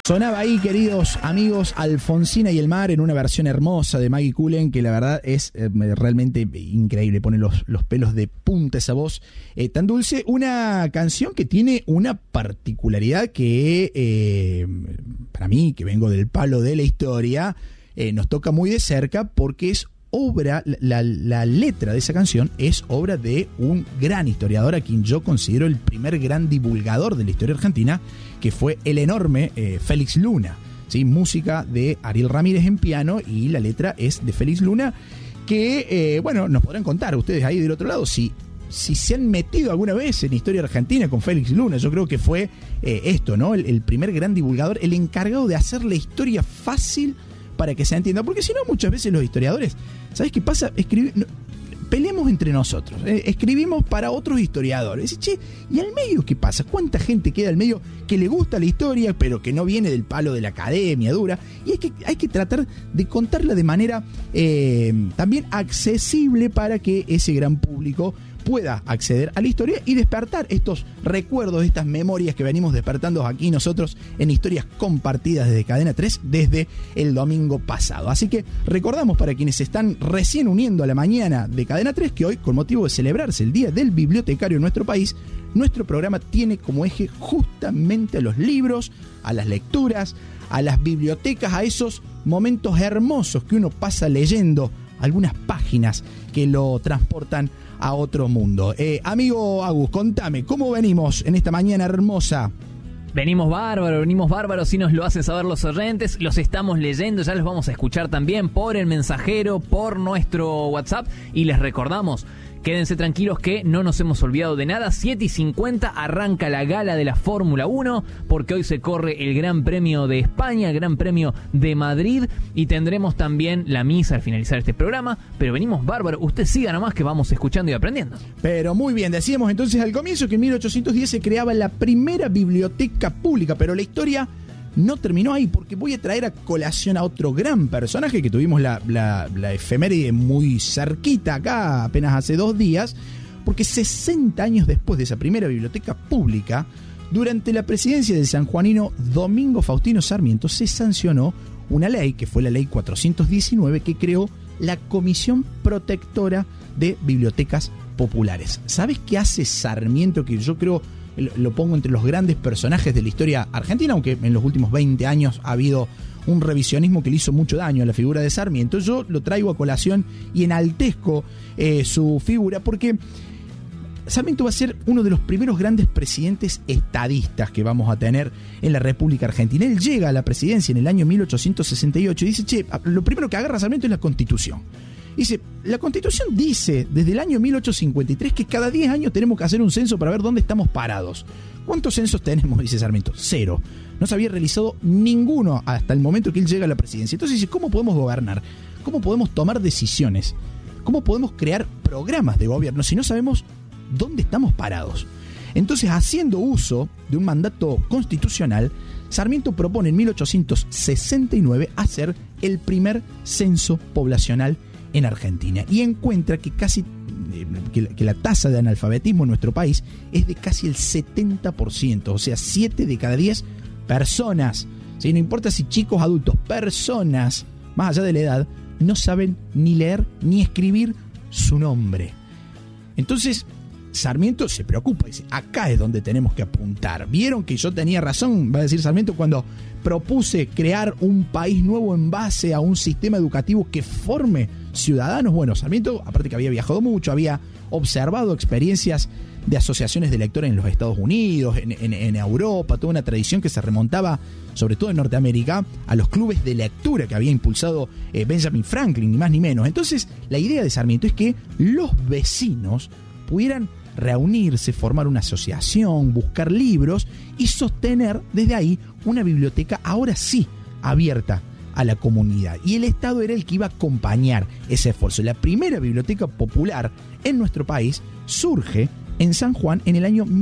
Sonaba ahí, queridos amigos, Alfonsina y el mar en una versión hermosa de Maggie Cullen, que la verdad es realmente increíble, pone los pelos de punta esa voz tan dulce. Una canción que tiene una particularidad que para mí, que vengo del palo de la historia, nos toca muy de cerca porque es obra, la letra de esa canción es obra de un gran historiador a quien yo considero el primer gran divulgador de la historia argentina, que fue el enorme Félix Luna, ¿sí? Música de Ariel Ramírez en piano y la letra es de Félix Luna, que, bueno, nos podrán contar ustedes ahí del otro lado si se han metido alguna vez en historia argentina con Félix Luna. Yo creo que fue esto, ¿no? El primer gran divulgador, el encargado de hacer la historia fácil para que se entienda, porque si no muchas veces los historiadores, ¿sabes qué pasa? Peleamos entre nosotros, escribimos para otros historiadores. Che, ¿y al medio qué pasa? ¿Cuánta gente queda al medio que le gusta la historia, pero que no viene del palo de la academia dura? Y hay que tratar de contarla de manera también accesible para que ese gran público pueda acceder a la historia y despertar estos recuerdos, estas memorias que venimos despertando aquí nosotros en Historias Compartidas desde Cadena 3 desde el domingo pasado. Así que recordamos para quienes se están recién uniendo a la mañana de Cadena 3 que hoy, con motivo de celebrarse el Día del Bibliotecario en nuestro país, nuestro programa tiene como eje justamente a los libros, a las lecturas, a las bibliotecas, a esos momentos hermosos que uno pasa leyendo algunas páginas que lo transportan a otro mundo. Amigo Agus, contame, ¿cómo venimos en esta mañana hermosa? Venimos bárbaros, si nos lo hacen saber los oyentes, los estamos leyendo, ya los vamos a escuchar también por el mensajero, por nuestro WhatsApp, y les recordamos, quédense tranquilos que no nos hemos olvidado de nada. 7:50 arranca la gala de la Fórmula 1, porque hoy se corre el Gran Premio de España, el Gran Premio de Madrid, y tendremos también la misa al finalizar este programa, pero venimos bárbaros. Usted siga nomás que vamos escuchando y aprendiendo. Pero muy bien, decíamos entonces al comienzo que en 1810 se creaba la primera biblioteca pública, pero la historia no terminó ahí, porque voy a traer a colación a otro gran personaje que tuvimos la efeméride muy cerquita acá, apenas hace 2 días, porque 60 años después de esa primera biblioteca pública, durante la presidencia del sanjuanino Domingo Faustino Sarmiento, se sancionó una ley, que fue la ley 419, que creó la Comisión Protectora de Bibliotecas Populares. ¿Sabes qué hace Sarmiento? Que yo creo lo pongo entre los grandes personajes de la historia argentina, aunque en los últimos 20 años ha habido un revisionismo que le hizo mucho daño a la figura de Sarmiento. Yo lo traigo a colación y enaltezco su figura porque Sarmiento va a ser uno de los primeros grandes presidentes estadistas que vamos a tener en la República Argentina. Él llega a la presidencia en el año 1868 y dice, che, lo primero que agarra Sarmiento es la Constitución. Dice, la Constitución dice desde el año 1853 que cada 10 años tenemos que hacer un censo para ver dónde estamos parados. ¿Cuántos censos tenemos? Dice Sarmiento. 0. No se había realizado ninguno hasta el momento que él llega a la presidencia. Entonces dice, ¿cómo podemos gobernar? ¿Cómo podemos tomar decisiones? ¿Cómo podemos crear programas de gobierno si no sabemos dónde estamos parados? Entonces, haciendo uso de un mandato constitucional, Sarmiento propone en 1869 hacer el primer censo poblacional en Argentina y encuentra que que la tasa de analfabetismo en nuestro país es de casi el 70%, o sea, 7 de cada 10 personas, ¿sí? No importa si chicos, adultos, personas, más allá de la edad, no saben ni leer ni escribir su nombre. Entonces Sarmiento se preocupa y dice, acá es donde tenemos que apuntar. ¿Vieron que yo tenía razón? Va a decir Sarmiento cuando propuse crear un país nuevo en base a un sistema educativo que forme ciudadanos. Bueno, Sarmiento, aparte que había viajado mucho, había observado experiencias de asociaciones de lectores en los Estados Unidos, en Europa, toda una tradición que se remontaba, sobre todo en Norteamérica, a los clubes de lectura que había impulsado Benjamin Franklin, ni más ni menos. Entonces, la idea de Sarmiento es que los vecinos pudieran reunirse, formar una asociación, buscar libros y sostener desde ahí una biblioteca ahora sí abierta a la comunidad. Y el Estado era el que iba a acompañar ese esfuerzo. La primera biblioteca popular en nuestro país surge en San Juan en el año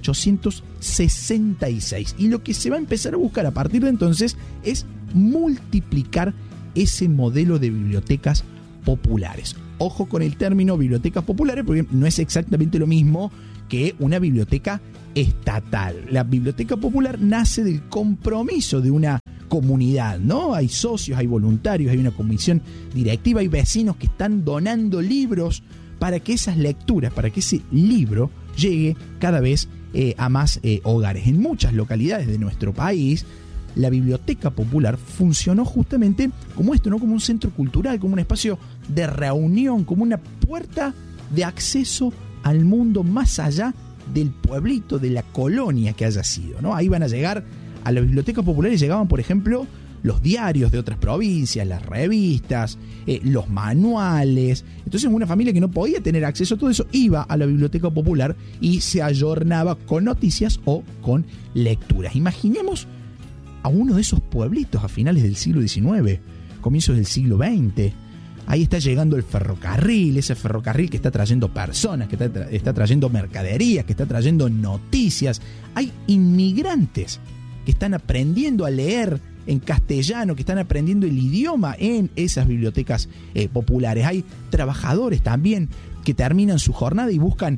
1866. Y lo que se va a empezar a buscar a partir de entonces es multiplicar ese modelo de bibliotecas populares. Ojo con el término bibliotecas populares porque no es exactamente lo mismo que una biblioteca estatal. La biblioteca popular nace del compromiso de una comunidad, ¿no? Hay socios, hay voluntarios, hay una comisión directiva, hay vecinos que están donando libros para que esas lecturas, para que ese libro llegue cada vez a más hogares. En muchas localidades de nuestro país, la biblioteca popular funcionó justamente como esto, ¿no? Como un centro cultural, como un espacio de reunión, como una puerta de acceso al mundo más allá del pueblito, de la colonia que haya sido, ¿no? Ahí van a llegar, a las bibliotecas populares llegaban, por ejemplo, los diarios de otras provincias, las revistas, los manuales. Entonces una familia que no podía tener acceso a todo eso iba a la biblioteca popular y se ayornaba con noticias o con lecturas. Imaginemos a uno de esos pueblitos a finales del siglo XIX, comienzos del siglo XX. Ahí está llegando el ferrocarril, ese ferrocarril que está trayendo personas, que está trayendo mercaderías, que está trayendo noticias. Hay inmigrantes que están aprendiendo a leer en castellano, que están aprendiendo el idioma en esas bibliotecas populares. Hay trabajadores también que terminan su jornada y buscan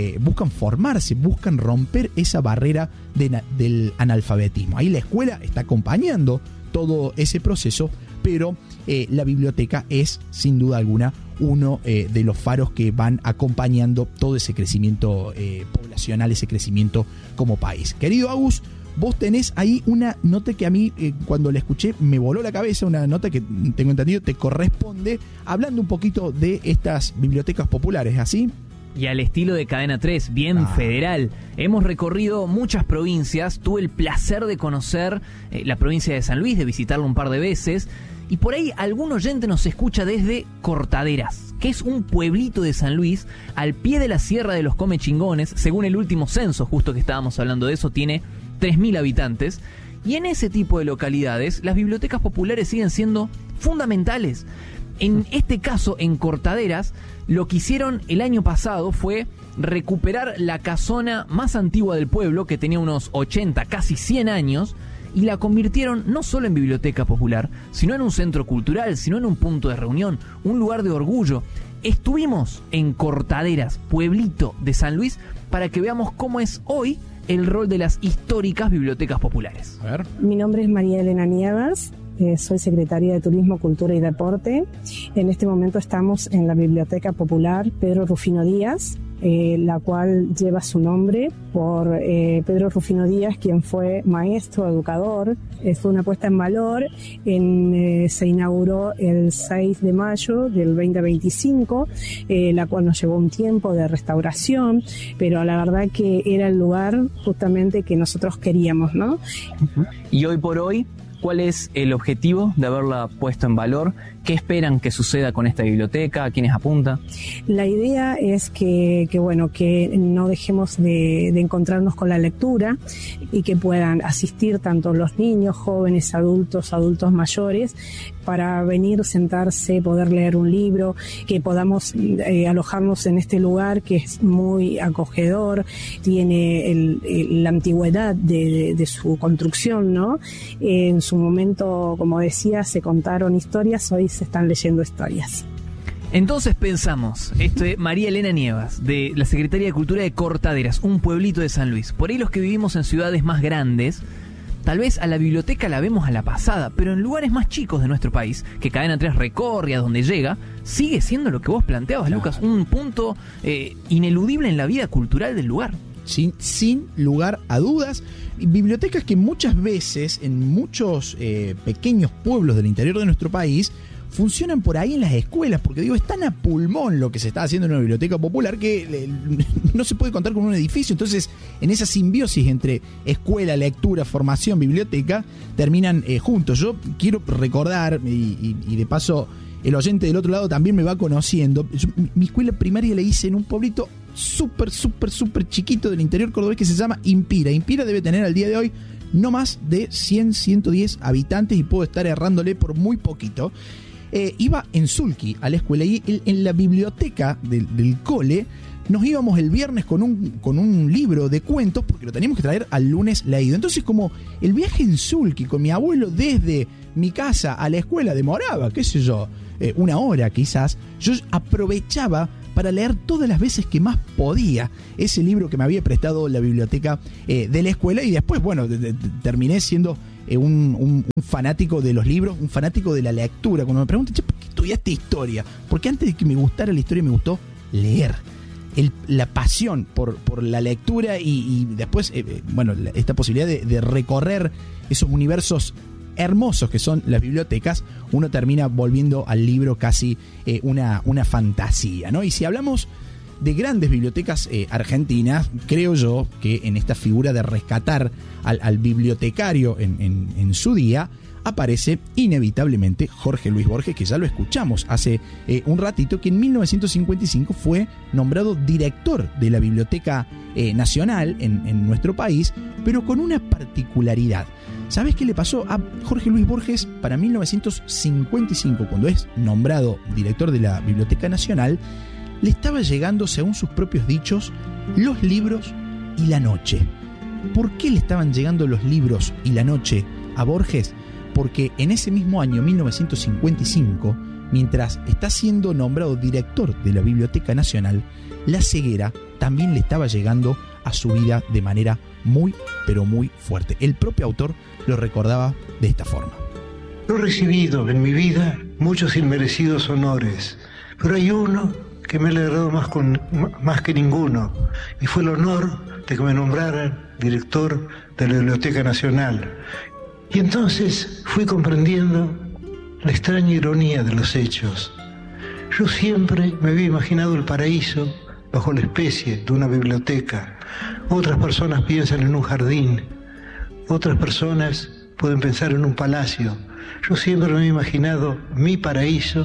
formarse, buscan romper esa barrera del analfabetismo. Ahí la escuela está acompañando todo ese proceso, pero la biblioteca es, sin duda alguna, uno de los faros que van acompañando todo ese crecimiento poblacional, ese crecimiento como país. Querido Agus, vos tenés ahí una nota que a mí, cuando la escuché, me voló la cabeza, una nota que, tengo entendido, te corresponde, hablando un poquito de estas bibliotecas populares, ¿así? Y al estilo de Cadena 3, bien federal. Hemos recorrido muchas provincias, tuve el placer de conocer la provincia de San Luis, de visitarla un par de veces, y por ahí algún oyente nos escucha desde Cortaderas, que es un pueblito de San Luis, al pie de la Sierra de los Comechingones. Según el último censo, justo que estábamos hablando de eso, tiene 3.000 habitantes, y en ese tipo de localidades las bibliotecas populares siguen siendo fundamentales. En este caso, en Cortaderas, lo que hicieron el año pasado fue recuperar la casona más antigua del pueblo, que tenía unos 80, casi 100 años, y la convirtieron no solo en biblioteca popular, sino en un centro cultural, sino en un punto de reunión, un lugar de orgullo. Estuvimos en Cortaderas, pueblito de San Luis, para que veamos cómo es hoy el rol de las históricas bibliotecas populares. A ver. Mi nombre es María Elena Nievas, soy secretaria de Turismo, Cultura y Deporte. En este momento estamos en la Biblioteca Popular Pedro Rufino Díaz, la cual lleva su nombre por Pedro Rufino Díaz, quien fue maestro, educador. Fue una puesta en valor, se inauguró el 6 de mayo del 2025, la cual nos llevó un tiempo de restauración, pero la verdad que era el lugar justamente que nosotros queríamos, ¿no? Uh-huh. Y hoy por hoy, ¿cuál es el objetivo de haberla puesto en valor? ¿Qué esperan que suceda con esta biblioteca? ¿A quiénes apunta? La idea es que no dejemos de encontrarnos con la lectura y que puedan asistir tanto los niños, jóvenes, adultos mayores, para venir, sentarse, poder leer un libro, que podamos alojarnos en este lugar que es muy acogedor, tiene la antigüedad de su construcción, ¿no? En su momento, como decía, se contaron historias, hoy se están leyendo historias. Entonces pensamos, esto es María Elena Nievas, de la Secretaría de Cultura de Cortaderas, un pueblito de San Luis. Por ahí los que vivimos en ciudades más grandes, tal vez a la biblioteca la vemos a la pasada, pero en lugares más chicos de nuestro país, que Cadena 3 recorre a donde llega, sigue siendo lo que vos planteabas, claro, Lucas, un punto ineludible en la vida cultural del lugar. Sin lugar a dudas. Bibliotecas que muchas veces en muchos pequeños pueblos del interior de nuestro país funcionan por ahí en las escuelas, porque digo, es tan a pulmón lo que se está haciendo en una biblioteca popular que no se puede contar con un edificio. Entonces, en esa simbiosis entre escuela, lectura, formación, biblioteca, terminan juntos. Yo quiero recordar, y de paso el oyente del otro lado también me va conociendo, mi escuela primaria la hice en un pueblito súper chiquito del interior cordobés que se llama Impira. Impira debe tener al día de hoy no más de 100, 110 habitantes, y puedo estar errándole por muy poquito. Iba en Sulky a la escuela, y en la biblioteca del cole nos íbamos el viernes con un libro de cuentos, porque lo teníamos que traer al lunes leído. Entonces, como el viaje en Sulky con mi abuelo desde mi casa a la escuela demoraba, qué sé yo, una hora quizás, yo aprovechaba para leer todas las veces que más podía ese libro que me había prestado la biblioteca de la escuela, y después, bueno, terminé siendo un fanático de los libros, un fanático de la lectura. Cuando me preguntan, ¿por qué estudiaste historia? Porque antes de que me gustara la historia me gustó leer. La pasión por la lectura y después, bueno, esta posibilidad de recorrer esos universos hermosos que son las bibliotecas, uno termina volviendo al libro casi una fantasía, ¿no? Y si hablamos de grandes bibliotecas argentinas, creo yo que en esta figura de rescatar al bibliotecario en su día, aparece inevitablemente Jorge Luis Borges, que ya lo escuchamos hace un ratito, que en 1955 fue nombrado director de la Biblioteca Nacional en nuestro país, pero con una particularidad. ¿Sabes qué le pasó a Jorge Luis Borges para 1955, cuando es nombrado director de la Biblioteca Nacional? Le estaba llegando, según sus propios dichos, los libros y la noche. ¿Por qué le estaban llegando los libros y la noche a Borges? Porque en ese mismo año, 1955, mientras está siendo nombrado director de la Biblioteca Nacional, la ceguera también le estaba llegando a su vida de manera muy, pero muy fuerte. El propio autor lo recordaba de esta forma. Yo he recibido en mi vida muchos inmerecidos honores, pero hay uno que me ha alegrado más que ninguno, y fue el honor de que me nombraran director de la Biblioteca Nacional. Y entonces fui comprendiendo la extraña ironía de los hechos. Yo siempre me había imaginado el paraíso bajo la especie de una biblioteca. Otras personas piensan en un jardín, otras personas pueden pensar en un palacio. Yo siempre me había imaginado mi paraíso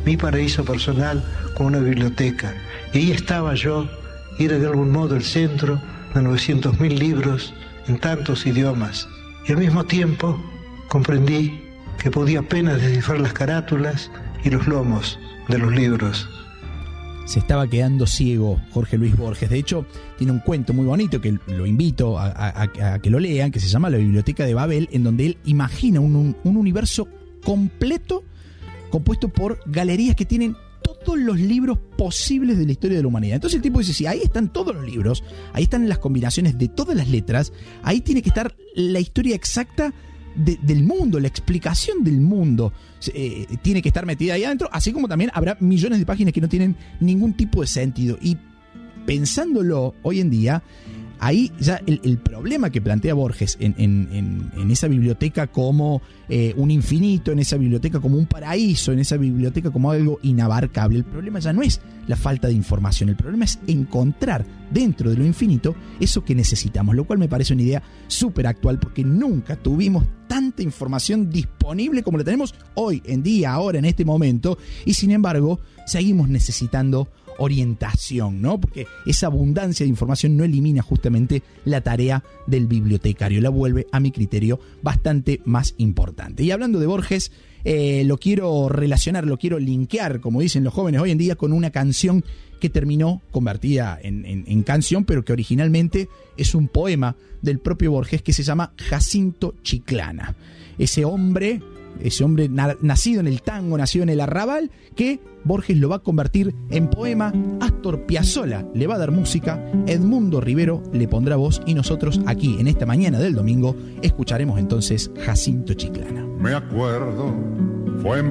personal con una biblioteca. Y ahí estaba yo, y era de algún modo el centro de 900.000 libros en tantos idiomas. Y al mismo tiempo comprendí que podía apenas descifrar las carátulas y los lomos de los libros. Se estaba quedando ciego Jorge Luis Borges. De hecho, tiene un cuento muy bonito que lo invito a que lo lean, que se llama La Biblioteca de Babel, en donde él imagina un universo completo compuesto por galerías que tienen todos los libros posibles de la historia de la humanidad. Entonces el tipo dice, si ahí están todos los libros, ahí están las combinaciones de todas las letras, ahí tiene que estar la historia exacta del mundo, la explicación del mundo tiene que estar metida ahí adentro, así como también habrá millones de páginas que no tienen ningún tipo de sentido. Y pensándolo hoy en día, ahí ya el problema que plantea Borges en esa biblioteca como un infinito, en esa biblioteca como un paraíso, en esa biblioteca como algo inabarcable, el problema ya no es la falta de información, el problema es encontrar dentro de lo infinito eso que necesitamos, lo cual me parece una idea súper actual, porque nunca tuvimos tanta información disponible como la tenemos hoy en día, ahora, en este momento, y sin embargo seguimos necesitando orientación, ¿no? Porque esa abundancia de información no elimina justamente la tarea del bibliotecario, la vuelve, a mi criterio, bastante más importante. Y hablando de Borges, lo quiero relacionar, lo quiero linkear, como dicen los jóvenes hoy en día, con una canción que terminó convertida en canción, pero que originalmente es un poema del propio Borges que se llama Jacinto Chiclana. Ese hombre nacido en el tango, nacido en el arrabal, que Borges lo va a convertir en poema. Astor Piazzolla le va a dar música, Edmundo Rivero le pondrá voz, y nosotros aquí en esta mañana del domingo escucharemos entonces Jacinto Chiclana. Me acuerdo, fue en